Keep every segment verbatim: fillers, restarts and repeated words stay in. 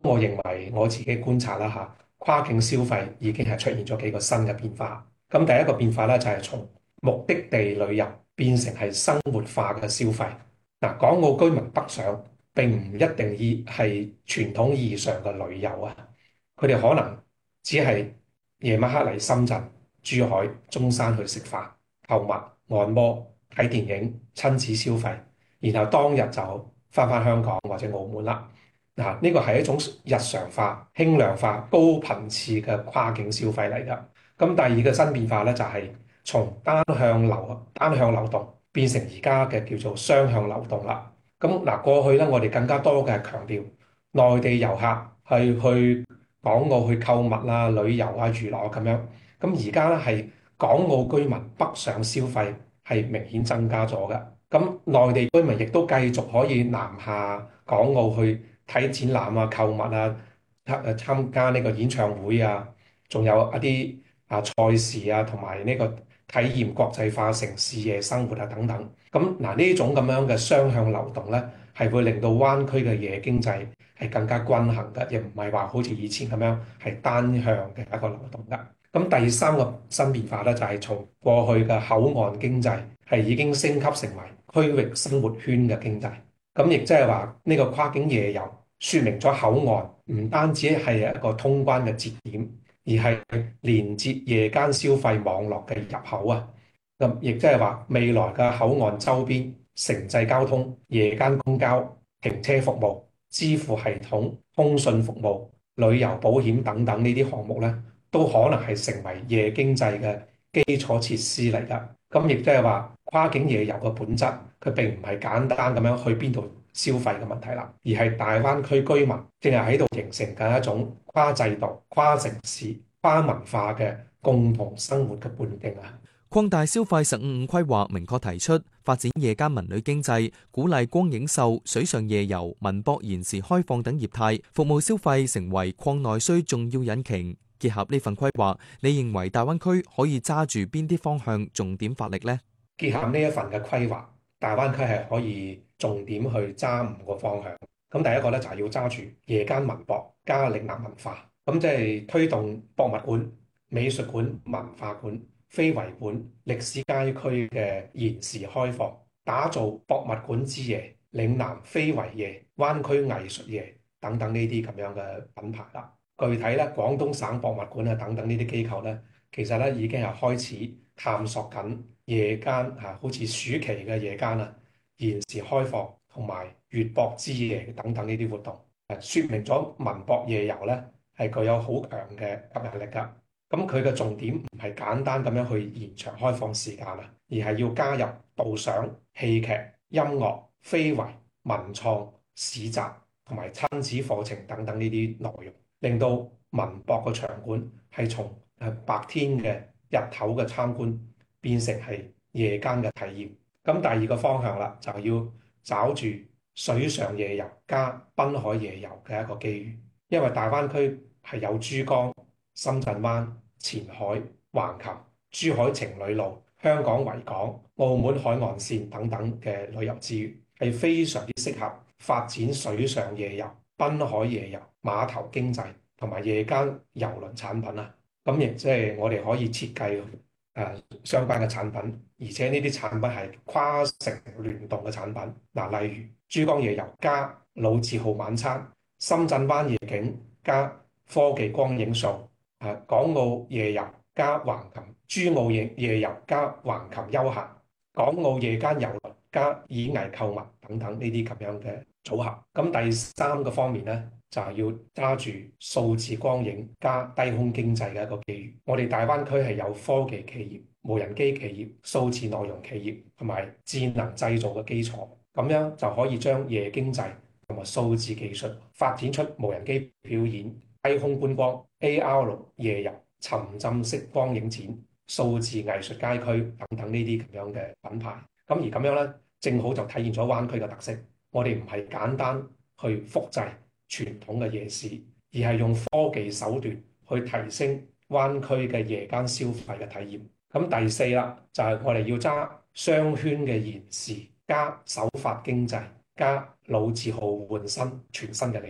我認為我自己觀察啦嚇，跨境消費已經係出現咗幾個新嘅變化。咁第一個變化咧就係從目的地旅遊變成係生活化嘅消費。嗱，港澳居民北上並唔一定意係傳統意義上嘅旅遊啊，佢哋可能只係夜晚黑嚟深圳、珠海、中山去食飯、購物、按摩、睇電影、親子消費，然後當日就翻返香港或者澳門啦。嗱，呢個係一種日常化、輕量化、高頻次嘅跨境消費嚟㗎。咁第二個新變化咧，就係從單向流單向流動變成而家嘅叫做雙向流動啦。咁嗱，過去咧，我哋更加多嘅係強調內地遊客係去港澳去購物啊、旅遊啊、娛樂咁樣。咁而家咧係港澳居民北上消費係明顯增加咗嘅。咁內地居民亦都繼續可以南下港澳去睇展覽啊、購物啊、參參加呢個演唱會啊，仲有一啲啊賽事啊，同埋呢個體驗國際化城市夜生活啊等等。咁嗱，呢種咁樣嘅雙向流動咧，係會令到灣區嘅夜經濟係更加均衡嘅，亦唔係話好似以前咁樣係單向嘅一個流動㗎。咁第三個新變化咧，就係從過去嘅口岸經濟係已經升級成為區域生活圈嘅經濟。咁亦即係話呢個跨境夜遊，説明咗口岸唔單止係一個通關嘅節點，而係連接夜間消費網絡嘅入口啊！咁亦即係話未來嘅口岸周邊城際交通、夜間公交、停車服務、支付系統、通訊服務、旅遊保險等等呢啲項目咧，都可能係成為夜經濟嘅基礎設施嚟㗎。咁亦即係話跨境夜遊嘅本質，佢並唔係簡單咁樣去邊度消費嘅問題啦，而係大灣區居民正係喺度形成緊一種跨制度、跨城市、跨文化嘅共同生活嘅半徑啊！ 擴大消費十五五規劃明確提出發展夜間文旅經濟，鼓勵光影秀、水上夜遊、文博延時開放等業態，服務消費成為擴內需重要引擎。結合呢份規劃，你認為大灣區可以揸住邊啲方向重點發力呢？ 結合呢一份嘅規劃，大灣區係可以重點去揸五個方向。咁第一個咧就係要揸住夜間文博加嶺南文化，咁即係推動博物館、美術館、文化館、非遺館、歷史街區嘅延時開放，打造博物館之夜、嶺南非遺夜、灣區藝術夜等等呢啲咁樣嘅品牌啦。具體咧，廣東省博物館啊等等呢啲機構咧，其實咧已經係開始探索緊夜間嚇，好似暑期嘅夜間啊，延時開放同埋粵博之夜等等呢啲活動，誒，説明咗文博夜遊咧係具有好強嘅吸引力㗎。咁佢嘅重點唔係簡單咁樣去延長開放時間啊，而係要加入導賞、戲劇、音樂、非遺、文創、市集同埋親子課程等等呢啲內容，令到文博嘅場館係從誒白天嘅日頭嘅參觀變成係夜間嘅體驗。咁第二個方向啦，就要找住水上夜遊加濱海夜遊嘅一個機遇，因為大灣區係有珠江、深圳灣、前海、橫琴、珠海情侶路、香港維港、澳門海岸線等等嘅旅遊資源，係非常之適合發展水上夜遊、濱海夜遊、碼頭經濟同埋夜間郵輪產品啊！咁亦即係我哋可以設計誒、呃、相關嘅產品，而且呢啲產品係跨城聯動嘅產品。嗱、呃，例如珠江夜遊加老字號晚餐、深圳灣夜景加科技光影秀。啊！港澳夜遊加橫琴，珠澳夜夜遊加橫琴休閒，港澳夜間遊輪加演藝購物等等呢啲咁樣嘅組合。咁第三個方面咧，就係、是、要揸住數字光影加低空經濟嘅一個機遇。我哋大灣區係有科技企業、無人機企業、數字內容企業同埋智能製造嘅基礎，咁樣就可以將夜經濟同埋數字技術發展出無人機表演、低空觀光、A R 夜遊、沉浸式光影展、數字藝術街區等等呢啲咁樣嘅品牌，咁而咁樣咧，正好就體現咗灣區嘅特色。我哋唔係簡單去複製傳統嘅夜市，而係用科技手段去提升灣區嘅夜間消費嘅體驗。咁第四啦，就係我哋要揸雙圈嘅延時加手法經濟加老字號換新全新嘅理念。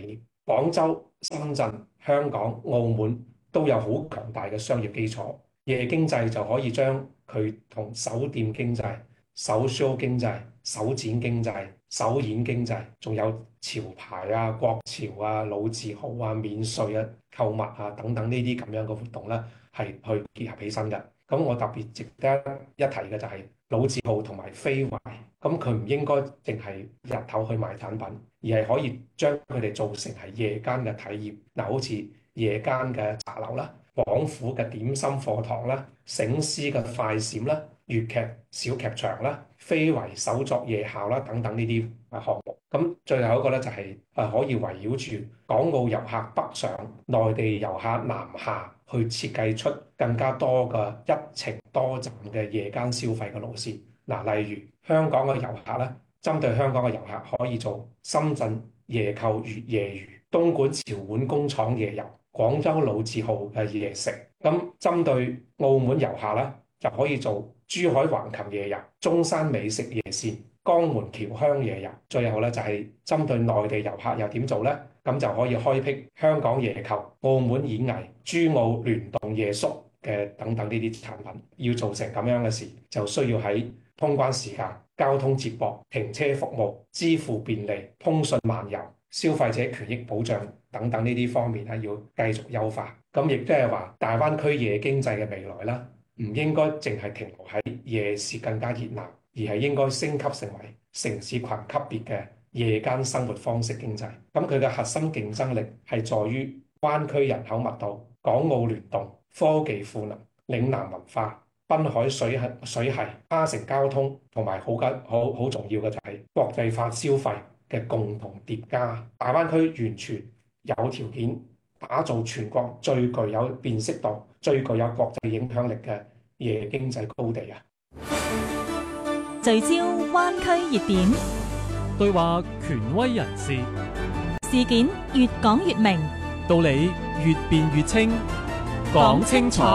廣州、深圳、香港、澳門都有好強大嘅商業基礎，夜經濟就可以將佢同酒店經濟、首 show 經濟、首展經濟、首演經濟，仲有潮牌啊、國潮啊、老字號啊、免稅啊、購物啊等等呢啲咁樣嘅活動咧，係去結合起身嘅。咁我特別值得一提嘅就係老字號同埋非遺，咁佢唔應該淨係日頭去賣產品，而係可以將佢哋做成係夜間嘅體驗。嗱，好似夜間嘅茶樓啦、廣府嘅點心課堂啦、醒獅嘅快閃啦、粵劇小劇場啦、非遺手作夜校啦等等呢啲啊項目。咁最後一個咧就係誒可以圍繞住港澳遊客北上、內地遊客南下，去設計出更加多嘅一程多站嘅夜間消費嘅路線。嗱，例如香港嘅遊客咧，針對香港嘅遊客可以做深圳夜購粵夜娛、東莞潮碗工廠夜遊、廣州老字號嘅夜食。咁針對澳門遊客咧，就可以做珠海橫琴夜遊、中山美食夜線、江門僑鄉夜遊。最後咧就係針對內地遊客又點做呢？咁就可以開闢香港夜購、澳門演藝、珠澳聯動夜宿嘅等等呢啲產品。要做成咁樣嘅事，就需要喺通關時間、交通接駁、停車服務、支付便利、通訊漫遊、消費者權益保障等等呢啲方面咧，要繼續優化。咁亦都係話，大灣區夜經濟嘅未來啦，唔應該淨係停留喺夜市更加熱鬧，而係應該升級成為城市群級別嘅夜間生活方式經濟。咁佢嘅核心競爭力係在於灣區人口密度、港澳聯動、科技賦能、嶺南文化、濱海水系、水系、跨城交通，同埋好緊好好重要嘅就係國際化消費嘅共同疊加。大灣區完全有條件打造全國最具有辨識度、最具有國際影響力嘅夜經濟高地啊！ 聚焦灣區熱點， 對話權威人士， 事件越講越明， 道理越辯越清，講清楚。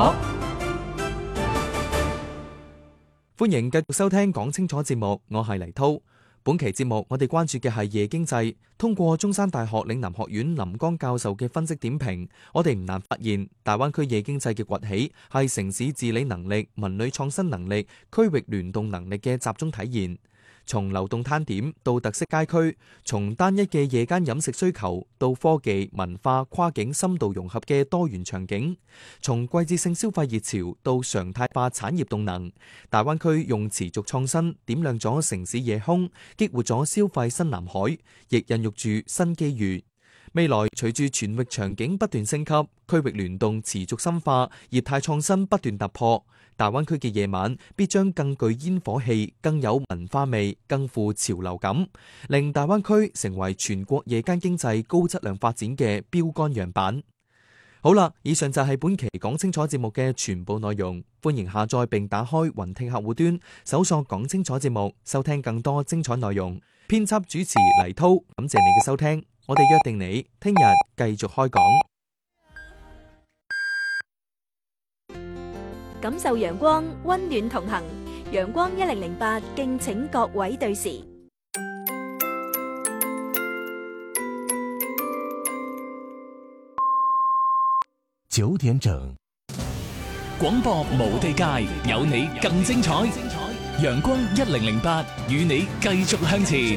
歡迎繼續收聽講清楚節目，我係黎濤。本期節目我哋關注嘅係夜經濟。通過中山大學嶺南學院林江教授嘅分析點評，我哋唔難發現大灣區夜經濟嘅崛起係城市治理能力、文旅創新能力、區域聯動能力嘅集中體現。從流動攤點到特色街區，從單一嘅夜間飲食需求到科技、文化、跨境深度融合嘅多元場景，從季節性消費熱潮到常態化產業動能，大灣區用持續創新點亮咗城市夜空，激活咗消費新藍海，亦孕育住新機遇。未來隨住全域場景不斷升級，區域聯動持續深化，業態創新不斷突破，大灣區嘅夜晚必將更具煙火氣、更有文化味、更富潮流感，令大灣區成為全國夜間經濟高質量發展嘅標杆樣板。好啦，以上就係本期講清楚節目嘅全部內容，歡迎下載並打開雲聽客戶端，搜索講清楚節目，收聽更多精彩內容。編輯主持黎濤，感謝你嘅收聽，我哋約定你聽日繼續開講。 感受陽光，溫暖同行。陽光一零零八，敬請各位對時。 九點整， 廣播無地界，有你更精彩。陽光一零零八，與你繼續向前。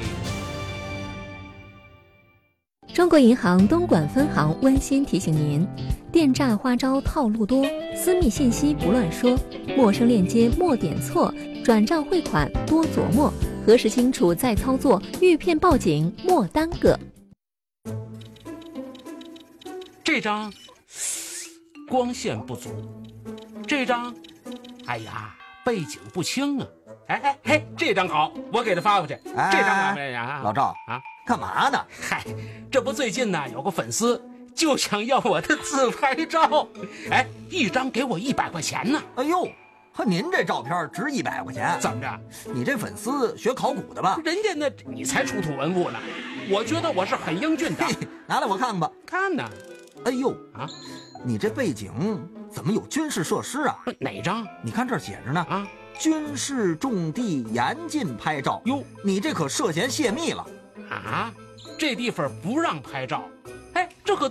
中國銀行東莞分行溫馨提醒您：電詐花招套路多，私密信息不亂說，陌生鏈接莫點錯，轉賬匯款多琢磨，核實清楚再操作，遇騙報警莫耽擱。 這張光線不足，這張，哎呀，背景不清啊！哎哎嘿，這張好，我給他發過去。 哎、 這張怎麼樣啊？ 老趙啊， 幹嘛呢？ 嗨，這不最近呢有個粉絲就想要我的自拍照，哎，一張給我一百塊錢呢。 哎呦，您這照片值一百塊錢？ 怎麼着？ 你這粉絲學考古的吧？ 人家那你才出土文物呢，我覺得我是很英俊的。 拿來我看看吧。 看呢。 哎呦啊， 你這背景怎麼有軍事設施啊？ 哪張？ 你看這兒寫着呢啊，軍事重地嚴禁拍照。喲，你這可涉嫌泄密了。 啊，這地方不讓拍照， 哎，这可